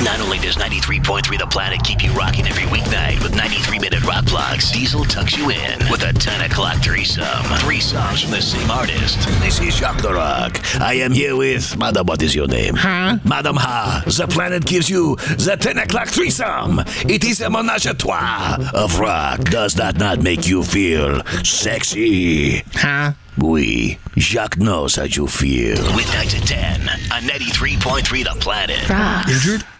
Not only does 93.3 The Planet keep you rocking every weeknight with 93-minute rock blocks, Diesel tucks you in with a 10 o'clock threesome. 3 songs from the same artist. This is Jacques the Rock. I am here with, Madam, what is your name? Huh? Madam Ha. The Planet gives you the 10 o'clock threesome. It is a menage a trois of rock. Does that not make you feel sexy? Huh? Oui, Jacques knows how you feel. Weeknights at 10 on 93.3 The Planet. Rock. Injured?